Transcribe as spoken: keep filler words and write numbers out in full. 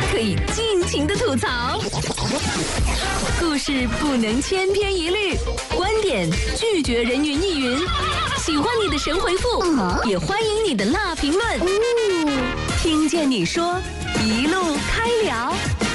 可以尽情的吐槽。故事不能千篇一律，观点拒绝人云亦云。喜欢你的神回复，也欢迎你的辣评论。听见你说，一路开聊。